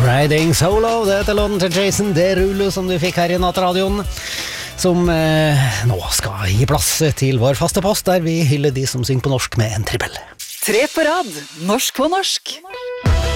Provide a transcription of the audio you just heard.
Riding Solo, det heter låten til Jason Derulo som du fikk her i Nattradioen, som nå skal gi plass til vår faste post, der vi hyller de som synger på norsk med en trippel. 3 på rad, norsk på norsk.